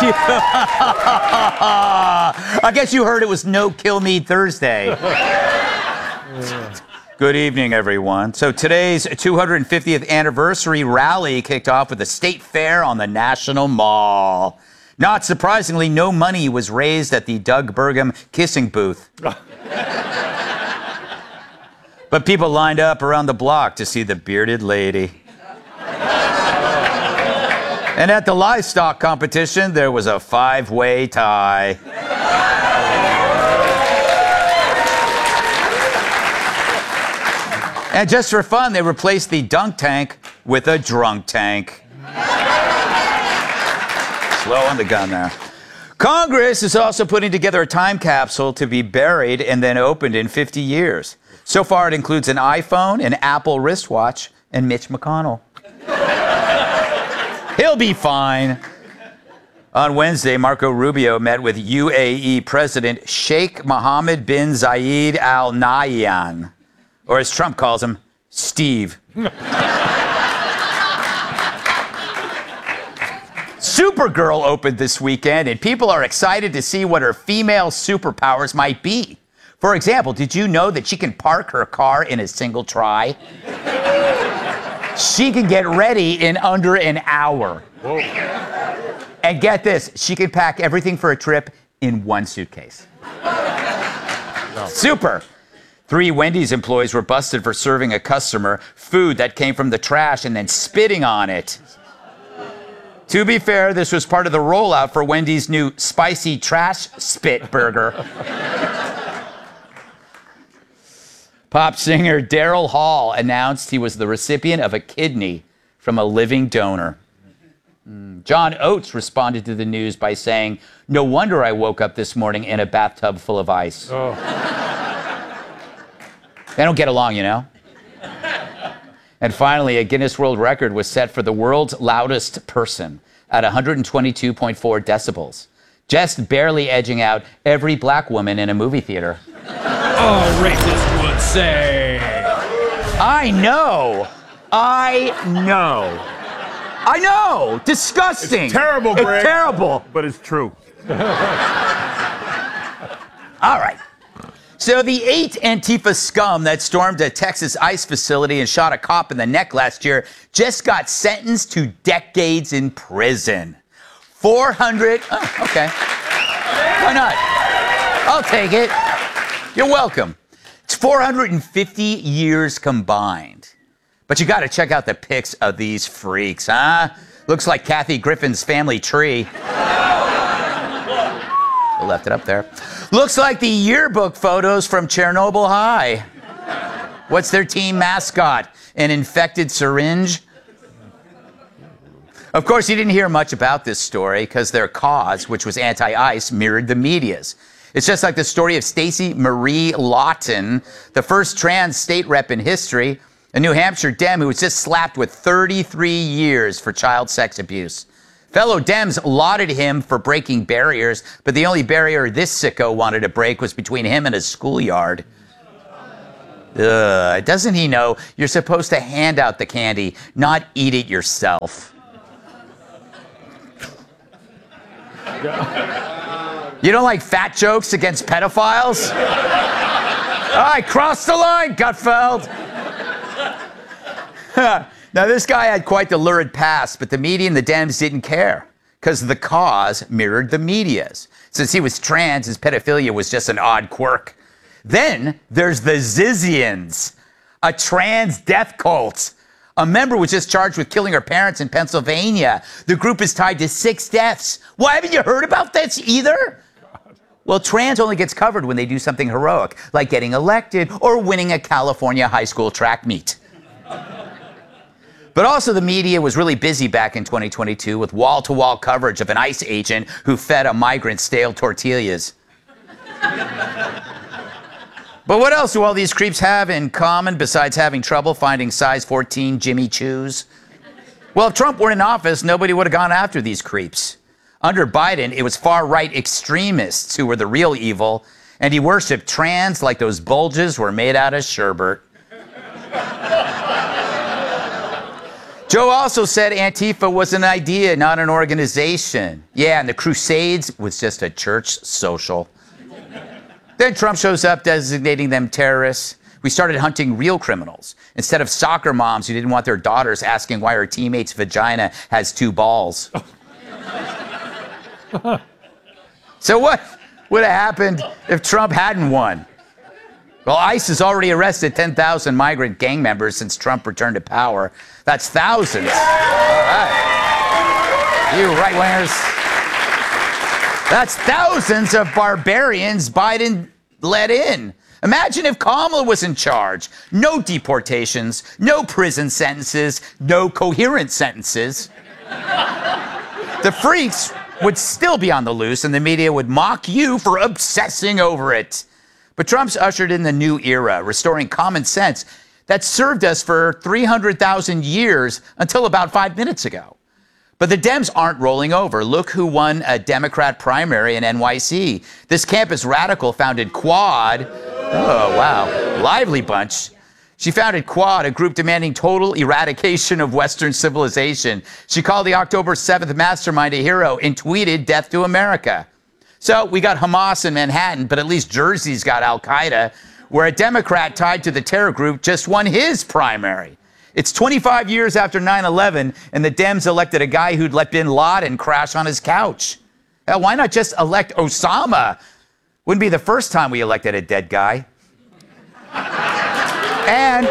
I guess you heard it was No Kill Me Thursday. Good evening, everyone. So today's 250th anniversary rally kicked off with a state fair on the National Mall. Not surprisingly, no money was raised at the Doug Burgum kissing booth. But people lined up around the block to see the bearded lady. And at the livestock competition, there was a 5-way tie. And just for fun, they replaced the dunk tank with a drunk tank. Slow on the gun there. Congress is also putting together a time capsule to be buried and then opened in 50 years. So far, it includes an iPhone, an Apple wristwatch, and Mitch McConnell. He'll be fine. On Wednesday, Marco Rubio met with UAE President Sheikh Mohammed bin Zayed Al Nahyan, or as Trump calls him, Steve. Supergirl opened this weekend, and people are excited to see what her female superpowers might be. For example, did you know that she can park her car in a single try? She can get ready in under an hour. Whoa. And get this, she can pack everything for a trip in one suitcase. No. Super. 3 Wendy's employees were busted for serving a customer food that came from the trash and then spitting on it. To be fair, this was part of the rollout for Wendy's new spicy trash spit burger. Pop singer Daryl Hall announced he was the recipient of a kidney from a living donor. John Oates responded to the news by saying, "No wonder I woke up this morning in a bathtub full of ice." Oh. They don't get along, you know? And finally, a Guinness World Record was set for the world's loudest person at 122.4 decibels, just barely edging out every black woman in a movie theater. Oh, racist would say. I know. Disgusting. It's terrible, Greg. It's terrible. But it's true. All right. So the 8 Antifa scum that stormed a Texas ICE facility and shot a cop in the neck last year just got sentenced to decades in prison. 400... Oh, okay. Why not? I'll take it. You're welcome. It's 450 years combined. But you got to check out the pics of these freaks, huh? Looks like Kathy Griffin's family tree. I left it up there. Looks like the yearbook photos from Chernobyl High. What's their team mascot? An infected syringe? Of course, you didn't hear much about this story because their cause, which was anti-ICE, mirrored the media's. It's just like the story of Stacey Marie Lawton, the first trans state rep in history, a New Hampshire Dem who was just slapped with 33 years for child sex abuse. Fellow Dems lauded him for breaking barriers, but the only barrier this sicko wanted to break was between him and his schoolyard. Doesn't he know you're supposed to hand out the candy, not eat it yourself? You don't like fat jokes against pedophiles? I crossed the line, Gutfeld. Now, this guy had quite the lurid past, but the media and the Dems didn't care because the cause mirrored the media's. Since he was trans, his pedophilia was just an odd quirk. Then there's the Zizians, a trans death cult. A member was just charged with killing her parents in Pennsylvania. The group is tied to 6 deaths. Why haven't you heard about this either? Well, trans only gets covered when they do something heroic, like getting elected or winning a California high school track meet. But also the media was really busy back in 2022 with wall-to-wall coverage of an ICE agent who fed a migrant stale tortillas. But what else do all these creeps have in common besides having trouble finding size 14 Jimmy Choos? Well, if Trump were in office, nobody would have gone after these creeps. Under Biden, it was far-right extremists who were the real evil, and he worshipped trans like those bulges were made out of sherbet. Joe also said Antifa was an idea, not an organization. Yeah, and the Crusades was just a church social. Then Trump shows up designating them terrorists. We started hunting real criminals instead of soccer moms who didn't want their daughters asking why her teammate's vagina has 2 balls. So what would have happened if Trump hadn't won? Well, ICE has already arrested 10,000 migrant gang members since Trump returned to power. That's thousands. All right. You right-wingers. That's thousands of barbarians Biden let in. Imagine if Kamala was in charge. No deportations, no prison sentences, no coherent sentences. The freaks would still be on the loose and the media would mock you for obsessing over it. But Trump's ushered in the new era, restoring common sense that served us for 300,000 years until about 5 minutes ago. But the Dems aren't rolling over. Look who won a Democrat primary in NYC. This campus radical founded Quad. Oh, wow. Lively bunch. She founded Quad, a group demanding total eradication of Western civilization. She called the October 7th mastermind a hero and tweeted death to America. So we got Hamas in Manhattan, but at least Jersey's got Al-Qaeda, where a Democrat tied to the terror group just won his primary. It's 25 years after 9/11, and the Dems elected a guy who'd let bin Laden crash on his couch. Hell, why not just elect Osama? Wouldn't be the first time we elected a dead guy. And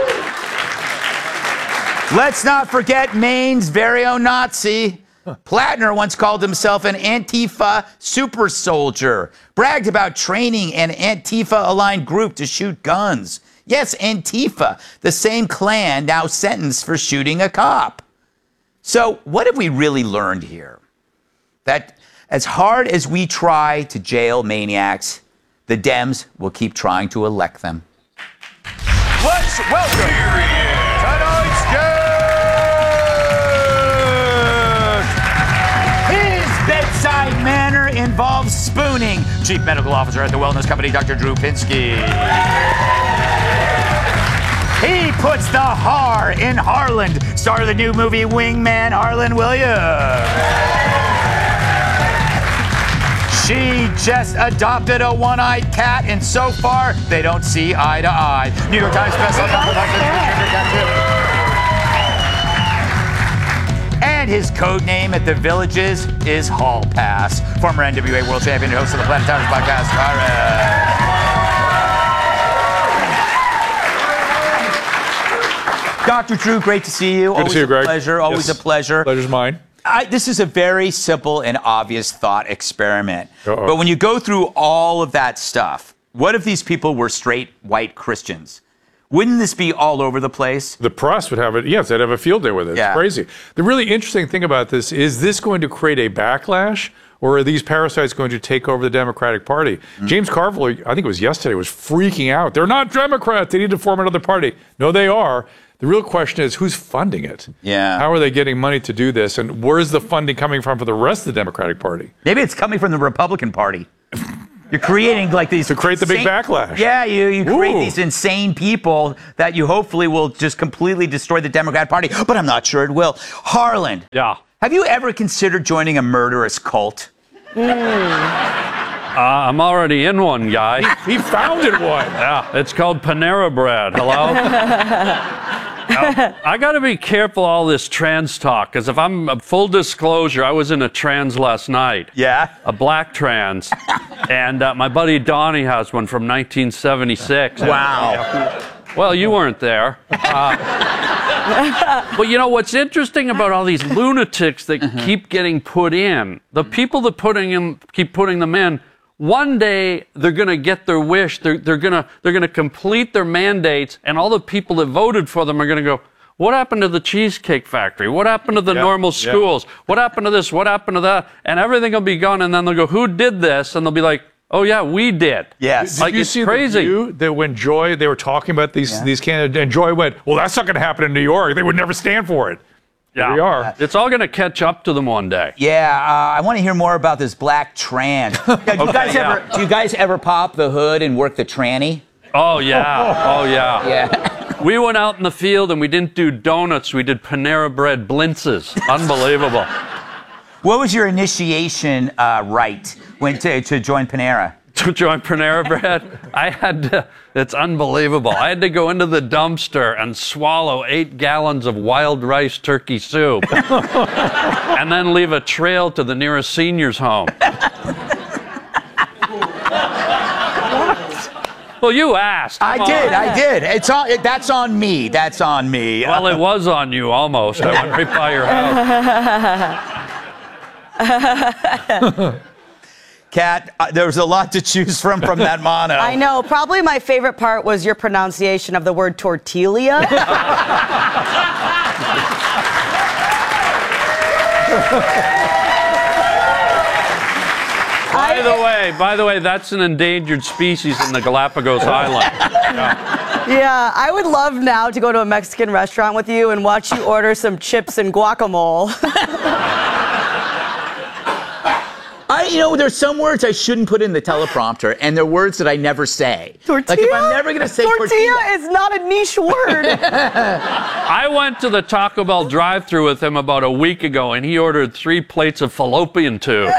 let's not forget Maine's very own Nazi. Plattner once called himself an Antifa super soldier, bragged about training an Antifa-aligned group to shoot guns. Yes, Antifa, the same clan now sentenced for shooting a cop. So what have we really learned here? That as hard as we try to jail maniacs, the Dems will keep trying to elect them. Let's welcome tonight's guest. His bedside manner involves spooning. Chief Medical Officer at the wellness company, Dr. Drew Pinsky. He puts the har in Harland. Star of the new movie Wingman, Harland Williams. She just adopted a one-eyed cat, and so far, they don't see eye to eye. New York Times bestselling author. And his code name at the Villages is Hall Pass. Former NWA World Champion and host of the Planet Towers podcast, Dr. Drew, great to see you. Good to see you, Greg. Always a pleasure. Pleasure's mine. This is a very simple and obvious thought experiment. Uh-oh. But when you go through all of that stuff, what if these people were straight white Christians? Wouldn't this be all over the place? The press would have it. Yes, they'd have a field day with it. Yeah. It's crazy. The really interesting thing about this is this going to create a backlash, or are these parasites going to take over the Democratic Party? Mm-hmm. James Carville, I think it was yesterday, was freaking out. They're not Democrats. They need to form another party. No, they are. The real question is, who's funding it? Yeah. How are they getting money to do this? And where's the funding coming from for the rest of the Democratic Party? Maybe it's coming from the Republican Party. You're creating like these... To create the big backlash. Yeah, you create these insane people that you hopefully will just completely destroy the Democrat Party. But I'm not sure it will. Harland. Yeah. Have you ever considered joining a murderous cult? I'm already in one, guy. He founded one. Yeah, it's called Panera Bread. Hello? I got to be careful all this trans talk, because if I'm full disclosure, I was in a trans last night. Yeah? A black trans. And my buddy Donnie has one from 1976. Wow. Well, you weren't there. But you know what's interesting about all these lunatics that keep getting put in, the people that keep putting them in, one day they're going to get their wish. They're going to complete their mandates, and all the people that voted for them are going to go, what happened to the Cheesecake Factory? What happened to the normal schools? What happened to this? What happened to that? And everything will be gone, and then they'll go, who did this? And they'll be like, oh yeah, we did. Yes. Did you see crazy. The View that when Joy, they were talking about these candidates, and Joy went, well, that's not going to happen in New York. They would never stand for it. Yeah. Here we are. It's all going to catch up to them one day. Yeah, I want to hear more about this black trans. Do you guys ever pop the hood and work the tranny? Oh, yeah. Oh, yeah. Yeah. We went out in the field and we didn't do donuts. We did Panera Bread blintzes. Unbelievable. What was your initiation rite when to join Panera? To join Panera Bread, I had to, it's unbelievable. I had to go into the dumpster and swallow 8 gallons of wild rice turkey soup and then leave a trail to the nearest senior's home. Well, you asked. I did. It's on. That's on me. That's on me. Well, it was on you almost. I went right by your house. Kat, there was a lot to choose from that mono. I know. Probably my favorite part was your pronunciation of the word tortilla. By the way, that's an endangered species in the Galapagos Island. Yeah, I would love now to go to a Mexican restaurant with you and watch you order some chips and guacamole. There's some words I shouldn't put in the teleprompter, and they're words that I never say. Tortilla? Like if I'm never going to say tortilla. Tortilla is not a niche word. I went to the Taco Bell drive-thru with him about a week ago, and he ordered 3 plates of fallopian tube.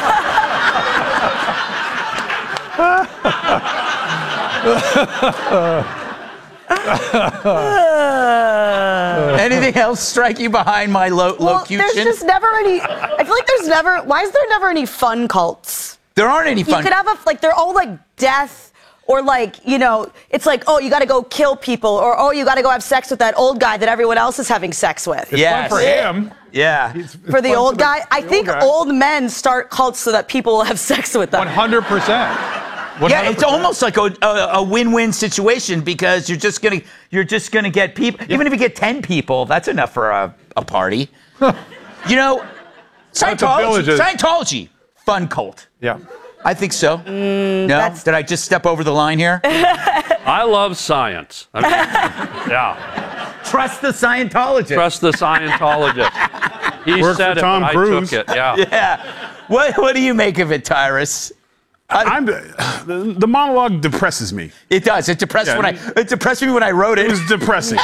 Anything else strike you behind my locution? There's just never any. I feel like there's never. Why is there never any fun cults? There aren't any fun. You could have they're all like death, or it's like, oh, you got to go kill people, or oh, you got to go have sex with that old guy that everyone else is having sex with. It's fun for him. Yeah. For the old guy, I think old men start cults so that people will have sex with them. 100%. Yeah, it's almost like a win-win situation because you're just gonna get people. Yeah. Even if you get 10 people, that's enough for a party. Scientology, fun cult. Yeah, I think so. No, did I just step over the line here? I love science. Yeah. Trust the Scientologist. Trust the Scientologist. He said it, Tom but Cruise. I took it. Yeah. Yeah. What do you make of it, Tyrus? The monologue depresses me. It does. It depressed me when I wrote it. It was depressing.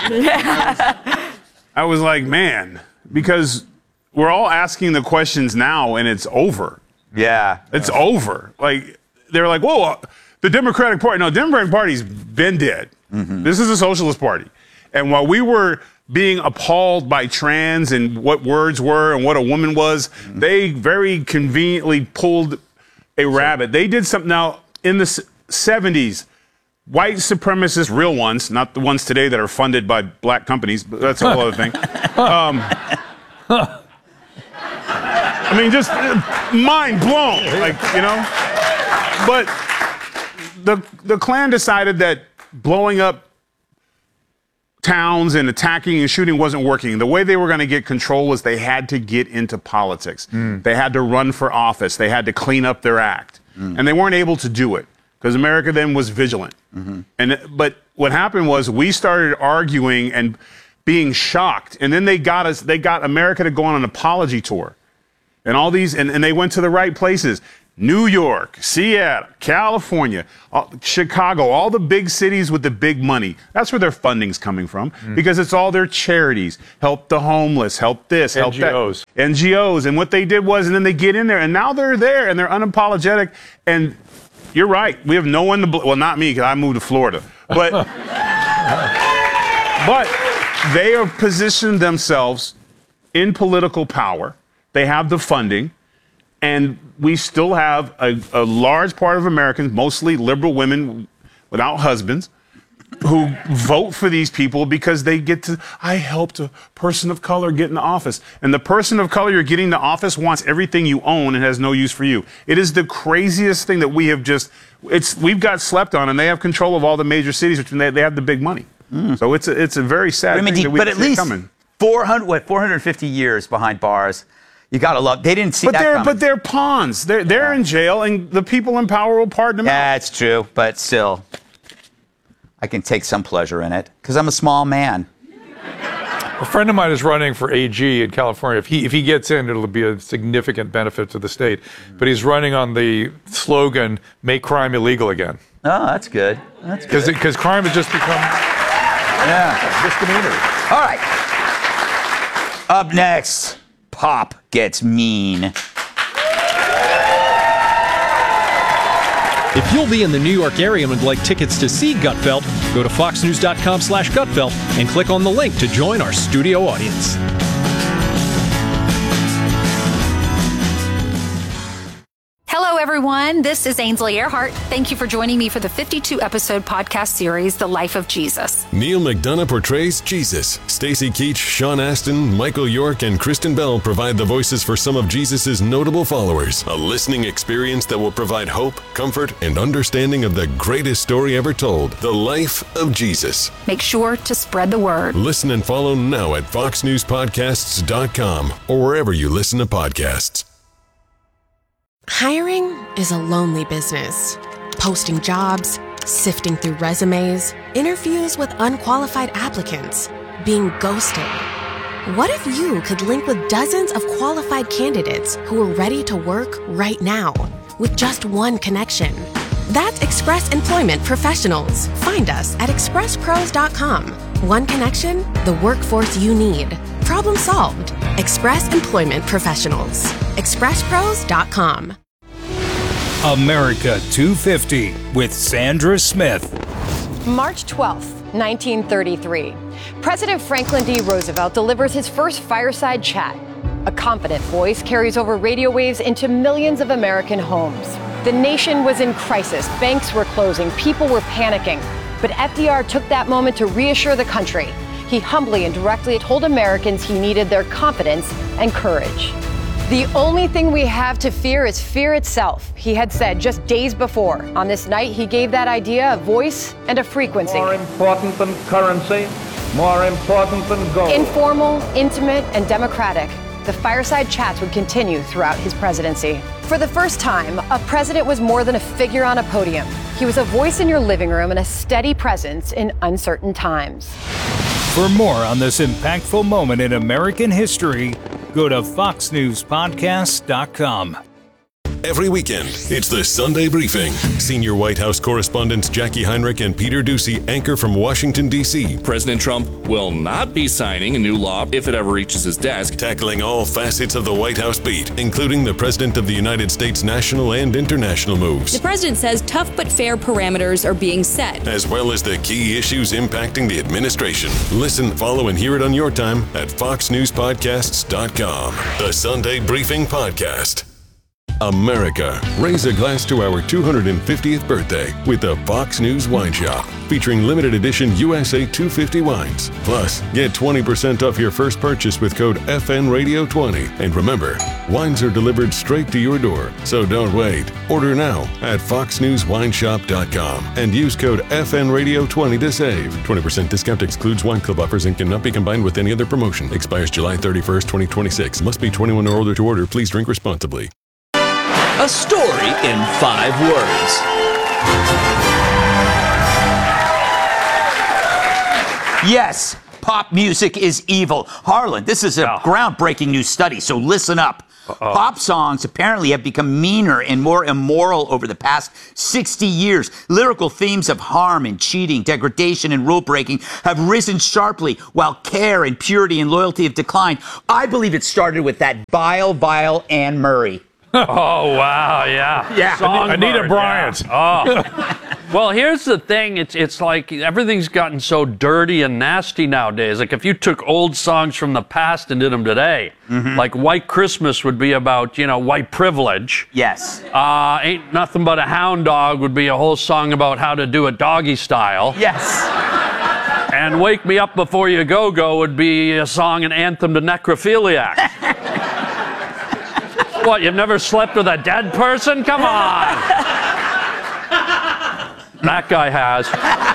I was like, man, because we're all asking the questions now, and it's over. Yeah, it's over. Like they're like, whoa, the Democratic Party. No, the Democratic Party's been dead. Mm-hmm. This is a socialist party, and while we were being appalled by trans and what words were and what a woman was, they very conveniently pulled a rabbit. They did something now in the 70s. White supremacists, real ones, not the ones today that are funded by black companies, but that's a whole other thing. I mean, just mind blown, But the Klan decided that blowing up towns and attacking and shooting wasn't working. The way they were going to get control was they had to get into politics. They had to run for office. They had to clean up their act. And they weren't able to do it because America then was vigilant. But what happened was we started arguing and being shocked. And then they got America to go on an apology tour. And all these, and they went to the right places. New York, Seattle, California, Chicago, all the big cities with the big money. That's where their funding's coming from because it's all their charities. Help the homeless, help this, help NGOs. that. NGOs. And what they did was, and then they get in there, and now they're there, and they're unapologetic. And you're right. We have no one to well, not me, because I moved to Florida. But, but they have positioned themselves in political power. They have the funding. And we still have a large part of Americans, mostly liberal women without husbands, who vote for these people because they get to, I helped a person of color get into office. And the person of color you're getting into office wants everything you own and has no use for you. It is the craziest thing that we have we've got slept on, and they have control of all the major cities, which they have the big money. So it's a very sad thing that we see coming. 450 years behind bars. You gotta love. They didn't see that coming. But they're pawns. They're in jail, and the people in power will pardon them. Yeah, it's true. But still, I can take some pleasure in it because I'm a small man. A friend of mine is running for AG in California. If he gets in, it'll be a significant benefit to the state. But he's running on the slogan, "Make crime illegal again." Oh, that's good. That's good. Because crime has just become. Yeah. Misdemeanor. All right. Up next, Pop Gets Mean. If you'll be in the New York area and would like tickets to see Gutfeld, go to foxnews.com/Gutfeld and click on the link to join our studio audience. Hello, everyone. This is Ainsley Earhart. Thank you for joining me for the 52-episode podcast series, The Life of Jesus. Neil McDonough portrays Jesus. Stacy Keach, Sean Astin, Michael York, and Kristen Bell provide the voices for some of Jesus' notable followers. A listening experience that will provide hope, comfort, and understanding of the greatest story ever told, The Life of Jesus. Make sure to spread the word. Listen and follow now at foxnewspodcasts.com or wherever you listen to podcasts. Hiring is a lonely business. Posting jobs, sifting through resumes, interviews with unqualified applicants, being ghosted. What if you could link with dozens of qualified candidates who are ready to work right now with just one connection? That's Express Employment Professionals. Find us at expresspros.com. One connection, the workforce you need. Problem solved. Express Employment Professionals. expresspros.com. America 250 with Sandra Smith. March 12th, 1933. President Franklin D. Roosevelt delivers his first fireside chat. A confident voice carries over radio waves into millions of American homes. The nation was in crisis. Banks were closing. People were panicking. But FDR took that moment to reassure the country. He humbly and directly told Americans he needed their confidence and courage. The only thing we have to fear is fear itself, he had said just days before. On this night, he gave that idea a voice and a frequency. More important than currency, more important than gold. Informal, intimate, and democratic, the fireside chats would continue throughout his presidency. For the first time, a president was more than a figure on a podium. He was a voice in your living room and a steady presence in uncertain times. For more on this impactful moment in American history, go to foxnewspodcasts.com. Every weekend, it's the Sunday Briefing. Senior White House correspondents Jackie Heinrich and Peter Doocy anchor from Washington, D.C. President Trump will not be signing a new law if it ever reaches his desk. Tackling all facets of the White House beat, including the President of the United States national and international moves. The president says tough but fair parameters are being set, as well as the key issues impacting the administration. Listen, follow, and hear it on your time at foxnewspodcasts.com. The Sunday Briefing Podcast. America, raise a glass to our 250th birthday with the Fox News Wine Shop, featuring limited edition USA 250 wines. Plus, get 20% off your first purchase with code FNRadio20. And remember, wines are delivered straight to your door, so don't wait. Order now at foxnewswineshop.com and use code FNRadio20 to save. 20% discount excludes wine club offers and cannot be combined with any other promotion. Expires July 31st, 2026. Must be 21 or older to order. Please drink responsibly. A story in 5 words. Yes, pop music is evil. Harlan, this is a groundbreaking new study, so listen up. Pop songs apparently have become meaner and more immoral over the past 60 years. Lyrical themes of harm and cheating, degradation and rule breaking have risen sharply, while care and purity and loyalty have declined. I believe it started with that vile Anne Murray. Oh, wow, yeah. Yeah. Anita Bryant. Yeah. Oh. Well, here's the thing. It's like everything's gotten so dirty and nasty nowadays. Like if you took old songs from the past and did them today, like White Christmas would be about, white privilege. Yes. Ain't Nothing But a Hound Dog would be a whole song about how to do it doggy style. Yes. And Wake Me Up Before You Go would be a song, an anthem to necrophiliacs. What, you've never slept with a dead person? Come on! That guy has.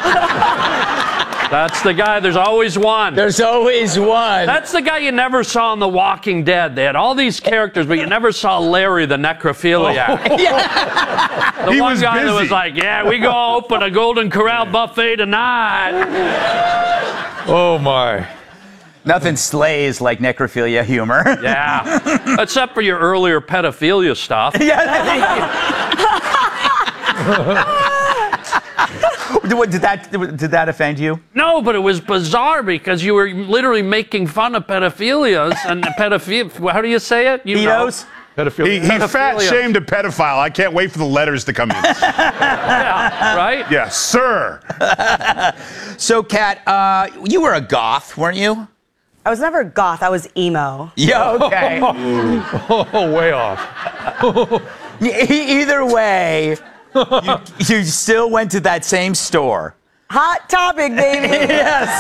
That's the guy, there's always one. There's always one. That's the guy you never saw in The Walking Dead. They had all these characters, but you never saw Larry the necrophiliac. Oh. Yeah. The He one was guy that busy. was like, yeah, we go open a Golden Corral buffet tonight. Oh, my. Nothing slays like necrophilia humor. Yeah. Except for your earlier pedophilia stuff. Yeah. Did that offend you? No, but it was bizarre because you were literally making fun of pedophilias and how do you say it? Pedos? He fat shamed a pedophile. I can't wait for the letters to come in. Yeah, right? Yeah, sir. So, Kat, you were a goth, weren't you? I was never goth. I was emo. Yeah, okay. Oh, way off. Either way, you still went to that same store. Hot Topic, baby. Yes.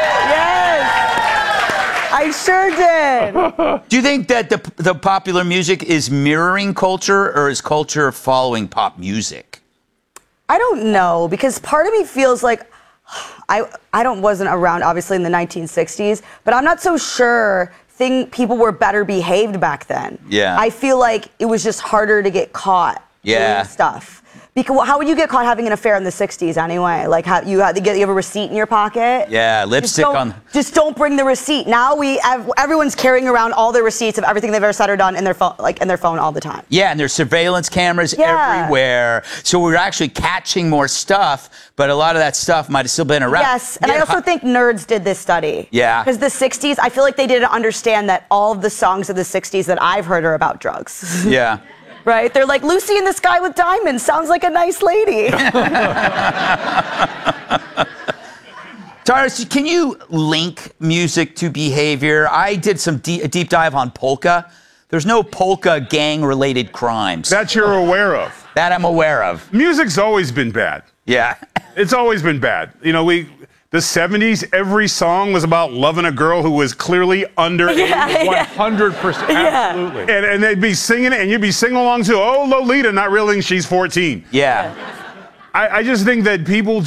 I sure did. Do you think that the popular music is mirroring culture, or is culture following pop music? I don't know, because part of me feels like I wasn't around, obviously, in the 1960s, but I'm not so sure people were better behaved back then. Yeah. I feel like it was just harder to get caught doing stuff. Because how would you get caught having an affair in the 60s anyway? Like, how you have a receipt in your pocket? Yeah, lipstick on. Just don't bring the receipt. Now everyone's carrying around all their receipts of everything they've ever said or done in their phone all the time. Yeah, and there's surveillance cameras everywhere. So we're actually catching more stuff, but a lot of that stuff might have still been around. Yes, and I also think Nerds did this study. Yeah. Because the 60s, I feel like they didn't understand that all of the songs of the 60s that I've heard are about drugs. Yeah. Right? They're like, Lucy in the Sky with Diamonds sounds like a nice lady. Tyrus, can you link music to behavior? I did some deep dive on polka. There's no polka gang-related crimes. That you're aware of. That I'm aware of. Music's always been bad. Yeah. It's always been bad. You know, the 70s, every song was about loving a girl who was clearly underage. 100%. Absolutely. And they'd be singing it, and you'd be singing along to, oh, Lolita, not realizing she's 14. Yeah. I just think that people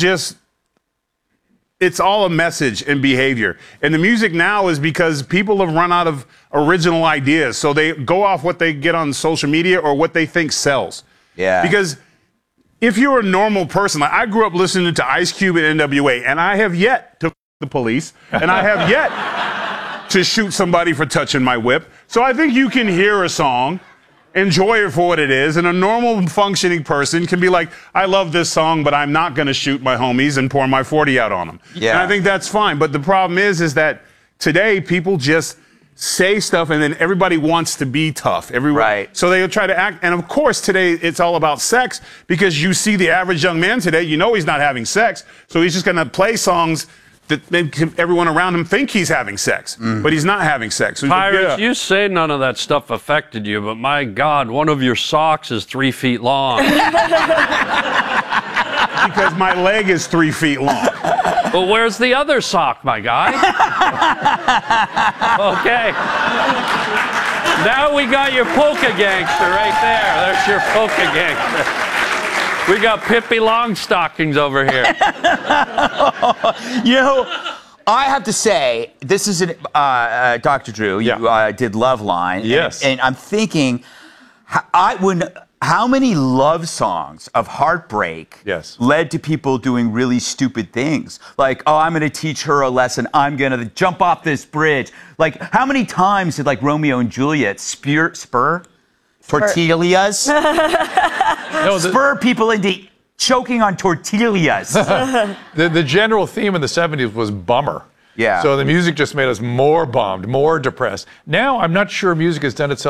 it's all a message and behavior. And the music now is because people have run out of original ideas. So they go off what they get on social media or what they think sells. Yeah. Because if you're a normal person, like I grew up listening to Ice Cube and NWA, and I have yet to f the police, and I have yet to shoot somebody for touching my whip. So I think you can hear a song, enjoy it for what it is, and a normal functioning person can be like, I love this song, but I'm not going to shoot my homies and pour my 40 out on them. Yeah. And I think that's fine. But the problem is that today people just say stuff, and then everybody wants to be tough. Right. So they'll try to act. And of course, today it's all about sex, because you see the average young man today, you know he's not having sex. So he's just going to play songs that make everyone around him think he's having sex. But he's not having sex. So Tyrus, you say none of that stuff affected you, but my God, one of your socks is 3 feet long. Because my leg is 3 feet long. Well, where's the other sock, my guy? Okay. Now we got your polka gangster right there. There's your polka gangster. We got Pippi Longstockings over here. You know, I have to say, this is Dr. Drew. You did Loveline. Yes. And I'm thinking, how many love songs of heartbreak led to people doing really stupid things? Like, oh, I'm going to teach her a lesson. I'm going to jump off this bridge. Like, how many times did, like, Romeo and Juliet spur tortillas? Spur people into choking on tortillas. The general theme in the 70s was bummer. Yeah. So the music just made us more bummed, more depressed. Now, I'm not sure music has done itself